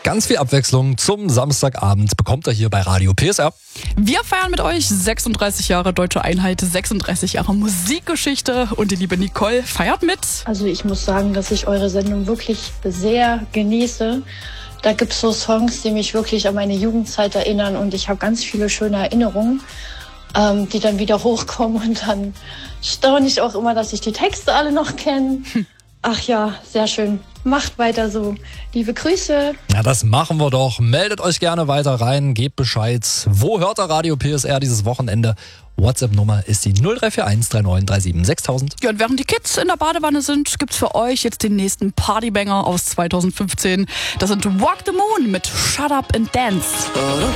Ganz viel Abwechslung zum Samstagabend bekommt ihr hier bei Radio PSR. Wir feiern mit euch 36 Jahre Deutsche Einheit, 36 Jahre Musikgeschichte und die liebe Nicole feiert mit. Also ich muss sagen, dass ich eure Sendung wirklich sehr genieße. Da gibt es so Songs, die mich wirklich an meine Jugendzeit erinnern und ich habe ganz viele schöne Erinnerungen, die dann wieder hochkommen und dann staune ich auch immer, dass ich die Texte alle noch kenne. Ach ja, sehr schön. Macht weiter so. Liebe Grüße. Ja, das machen wir doch. Meldet euch gerne weiter rein, gebt Bescheid. Wo hört ihr Radio PSR dieses Wochenende? WhatsApp-Nummer ist die 0341 3937 6000. Ja, und während die Kids in der Badewanne sind, gibt's für euch jetzt den nächsten Partybanger aus 2015. Das sind Walk the Moon mit Shut Up and Dance.